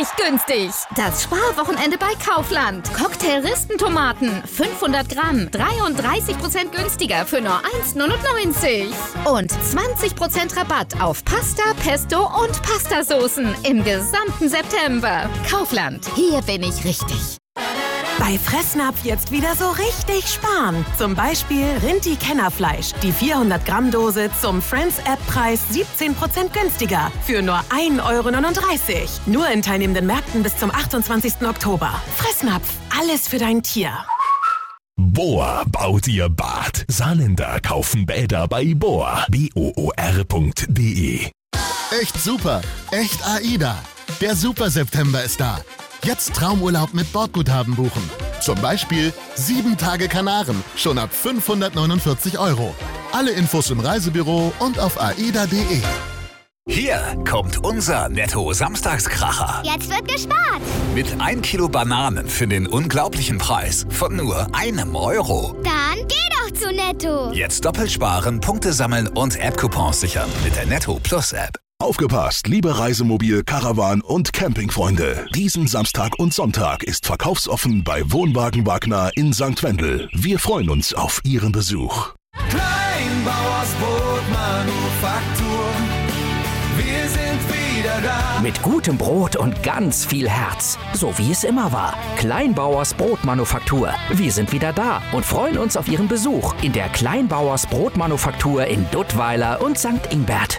richtig günstig. Das Sparwochenende bei Kaufland. Cocktail-Ristentomaten, 500 Gramm, 33% günstiger für nur 1,99 €. Und 20% Rabatt auf Pasta, Pesto und Pastasoßen im gesamten September. Kaufland, hier bin ich richtig. Bei Fressnapf jetzt wieder so richtig sparen. Zum Beispiel Rinti-Kennerfleisch. Die 400-Gramm-Dose zum Friends-App-Preis 17% günstiger. Für nur 1,39 €. Nur in teilnehmenden Märkten bis zum 28. Oktober. Fressnapf, alles für dein Tier. Bohr baut ihr Bad. Saarländer kaufen Bäder bei Bohr. BOOR.de. Echt super, echt AIDA. Der Super September ist da. Jetzt Traumurlaub mit Bordguthaben buchen. Zum Beispiel 7 Tage Kanaren, schon ab 549 €. Alle Infos im Reisebüro und auf aida.de. Hier kommt unser Netto-Samstagskracher. Jetzt wird gespart. Mit 1 Kilo Bananen für den unglaublichen Preis von nur €1. Dann geh doch zu Netto. Jetzt doppelt sparen, Punkte sammeln und App-Coupons sichern mit der Netto Plus App. Aufgepasst, liebe Reisemobil-, Caravan- und Campingfreunde. Diesen Samstag und Sonntag ist verkaufsoffen bei Wohnwagen Wagner in St. Wendel. Wir freuen uns auf Ihren Besuch. Kleinbauers Brotmanufaktur, wir sind wieder da. Mit gutem Brot und ganz viel Herz. So wie es immer war. Kleinbauers Brotmanufaktur. Wir sind wieder da und freuen uns auf Ihren Besuch in der Kleinbauers Brotmanufaktur in Duttweiler und St. Ingbert.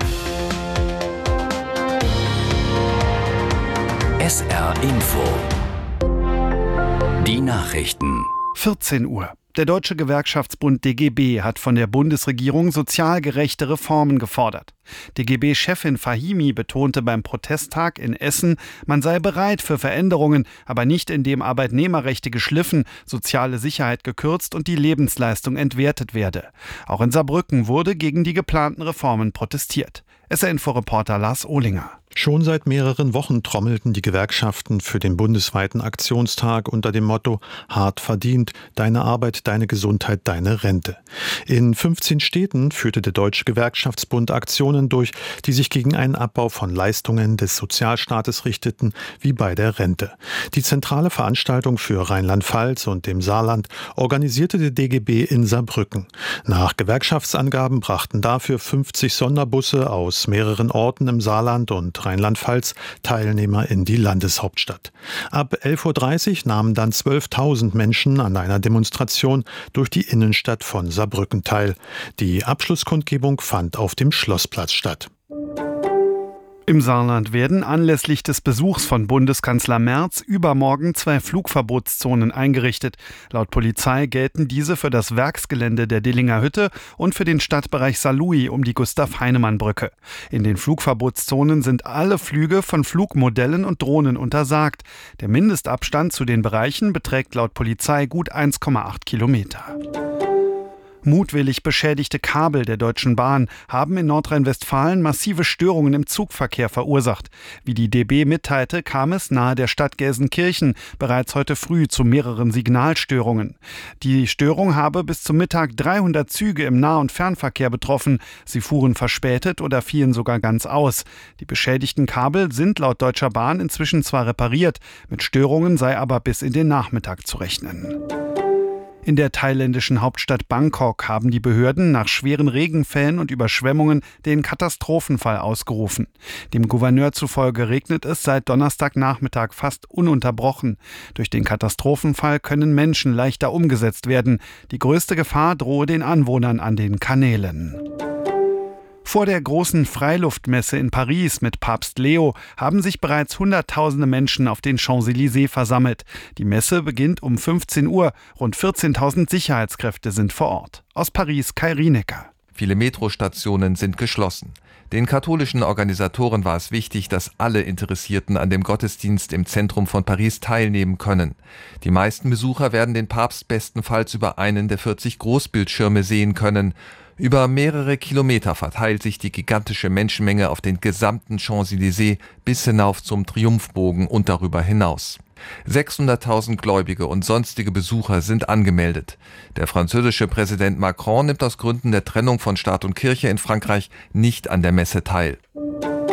SR Info. Die Nachrichten. 14 Uhr. Der Deutsche Gewerkschaftsbund DGB hat von der Bundesregierung sozial gerechte Reformen gefordert. DGB-Chefin Fahimi betonte beim Protesttag in Essen, man sei bereit für Veränderungen, aber nicht indem Arbeitnehmerrechte geschliffen, soziale Sicherheit gekürzt und die Lebensleistung entwertet werde. Auch in Saarbrücken wurde gegen die geplanten Reformen protestiert. SR-Info-Reporter Lars Ohlinger. Schon seit mehreren Wochen trommelten die Gewerkschaften für den bundesweiten Aktionstag unter dem Motto Hart verdient, deine Arbeit, deine Gesundheit, deine Rente. In 15 Städten führte der Deutsche Gewerkschaftsbund Aktionen durch, die sich gegen einen Abbau von Leistungen des Sozialstaates richteten, wie bei der Rente. Die zentrale Veranstaltung für Rheinland-Pfalz und dem Saarland organisierte der DGB in Saarbrücken. Nach Gewerkschaftsangaben brachten dafür 50 Sonderbusse aus mehreren Orten im Saarland und Rheinland-Pfalz Teilnehmer in die Landeshauptstadt. Ab 11:30 Uhr nahmen dann 12.000 Menschen an einer Demonstration durch die Innenstadt von Saarbrücken teil. Die Abschlusskundgebung fand auf dem Schlossplatz statt. Im Saarland werden anlässlich des Besuchs von Bundeskanzler Merz übermorgen 2 Flugverbotszonen eingerichtet. Laut Polizei gelten diese für das Werksgelände der Dillinger Hütte und für den Stadtbereich Saarlouis um die Gustav-Heinemann-Brücke. In den Flugverbotszonen sind alle Flüge von Flugmodellen und Drohnen untersagt. Der Mindestabstand zu den Bereichen beträgt laut Polizei gut 1,8 Kilometer. Mutwillig beschädigte Kabel der Deutschen Bahn haben in Nordrhein-Westfalen massive Störungen im Zugverkehr verursacht. Wie die DB mitteilte, kam es nahe der Stadt Gelsenkirchen bereits heute früh zu mehreren Signalstörungen. Die Störung habe bis zum Mittag 300 Züge im Nah- und Fernverkehr betroffen. Sie fuhren verspätet oder fielen sogar ganz aus. Die beschädigten Kabel sind laut Deutscher Bahn inzwischen zwar repariert, mit Störungen sei aber bis in den Nachmittag zu rechnen. In der thailändischen Hauptstadt Bangkok haben die Behörden nach schweren Regenfällen und Überschwemmungen den Katastrophenfall ausgerufen. Dem Gouverneur zufolge regnet es seit Donnerstagnachmittag fast ununterbrochen. Durch den Katastrophenfall können Menschen leichter umgesetzt werden. Die größte Gefahr drohe den Anwohnern an den Kanälen. Vor der großen Freiluftmesse in Paris mit Papst Leo haben sich bereits Hunderttausende Menschen auf den Champs-Élysées versammelt. Die Messe beginnt um 15 Uhr. Rund 14.000 Sicherheitskräfte sind vor Ort. Aus Paris Kai Rienecker. Viele Metrostationen sind geschlossen. Den katholischen Organisatoren war es wichtig, dass alle Interessierten an dem Gottesdienst im Zentrum von Paris teilnehmen können. Die meisten Besucher werden den Papst bestenfalls über einen der 40 Großbildschirme sehen können. Über mehrere Kilometer verteilt sich die gigantische Menschenmenge auf den gesamten Champs-Élysées bis hinauf zum Triumphbogen und darüber hinaus. 600.000 Gläubige und sonstige Besucher sind angemeldet. Der französische Präsident Macron nimmt aus Gründen der Trennung von Staat und Kirche in Frankreich nicht an der Messe teil.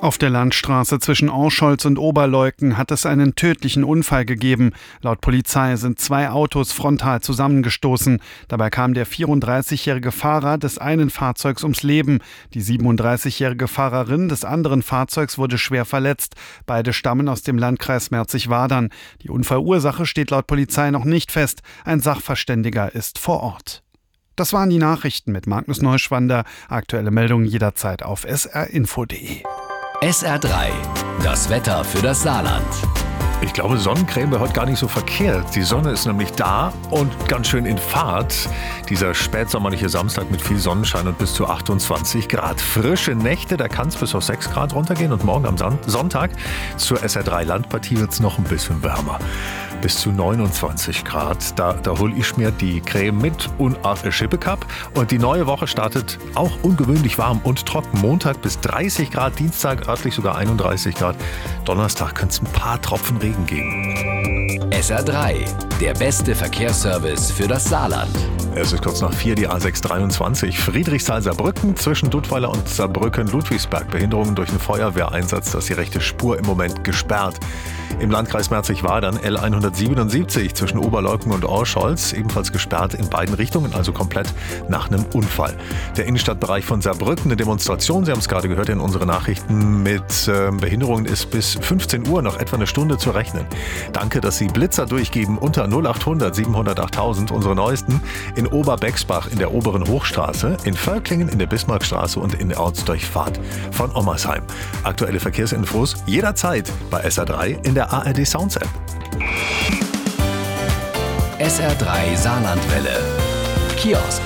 Auf der Landstraße zwischen Orscholz und Oberleuken hat es einen tödlichen Unfall gegeben. Laut Polizei sind 2 Autos frontal zusammengestoßen. Dabei kam der 34-jährige Fahrer des einen Fahrzeugs ums Leben. Die 37-jährige Fahrerin des anderen Fahrzeugs wurde schwer verletzt. Beide stammen aus dem Landkreis Merzig-Wadern. Die Unfallursache steht laut Polizei noch nicht fest. Ein Sachverständiger ist vor Ort. Das waren die Nachrichten mit Magnus Neuschwander. Aktuelle Meldungen jederzeit auf srinfo.de. SR3, das Wetter für das Saarland. Ich glaube, Sonnencreme wäre heute gar nicht so verkehrt. Die Sonne ist nämlich da und ganz schön in Fahrt. Dieser spätsommerliche Samstag mit viel Sonnenschein und bis zu 28 Grad. Frische Nächte, da kann es bis auf 6 Grad runtergehen. Und morgen am Sonntag zur SR3-Landpartie wird es noch ein bisschen wärmer. Bis zu 29 Grad. Da hole ich mir die Creme mit und auf der Schippe Cup. Und die neue Woche startet auch ungewöhnlich warm und trocken. Montag bis 30 Grad, Dienstag örtlich sogar 31 Grad. Donnerstag könnte es ein paar Tropfen Regen geben. SR3, der beste Verkehrsservice für das Saarland. Es ist kurz nach 4, die A623. Friedrichsthal-Saarbrücken zwischen Duttweiler und Saarbrücken-Ludwigsberg. Behinderungen durch einen Feuerwehreinsatz, da ist die rechte Spur im Moment gesperrt. Im Landkreis Merzig-Wadern L177 zwischen Oberleuken und Orscholz, ebenfalls gesperrt in beiden Richtungen, also komplett nach einem Unfall. Der Innenstadtbereich von Saarbrücken, eine Demonstration, Sie haben es gerade gehört in unseren Nachrichten, mit Behinderungen ist bis 15 Uhr noch etwa eine Stunde zu rechnen. Danke, dass Sie Blitzer durchgeben unter 0800 700 8000, unsere neuesten, in Oberbexbach in der oberen Hochstraße, in Völklingen in der Bismarckstraße und in der Ortsdurchfahrt von Ommersheim. Aktuelle Verkehrsinfos jederzeit bei SR3 in der ARD Sounds App. SR3 Saarlandwelle. Kiosk.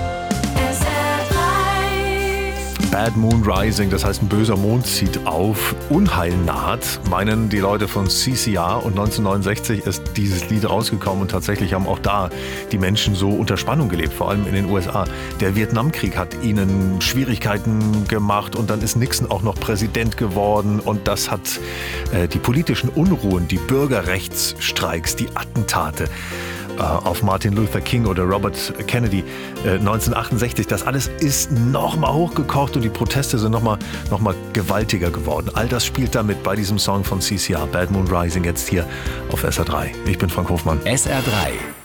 Bad Moon Rising, das heißt ein böser Mond zieht auf, Unheil naht, meinen die Leute von CCR, und 1969 ist dieses Lied rausgekommen und tatsächlich haben auch da die Menschen so unter Spannung gelebt, vor allem in den USA. Der Vietnamkrieg hat ihnen Schwierigkeiten gemacht und dann ist Nixon auch noch Präsident geworden und das hat die politischen Unruhen, die Bürgerrechtsstreiks, die Attentate auf Martin Luther King oder Robert Kennedy 1968, das alles ist nochmal hochgekocht und die Proteste sind nochmal gewaltiger geworden. All das spielt damit bei diesem Song von CCR, Bad Moon Rising, jetzt hier auf SR3. Ich bin Frank Hofmann. SR3.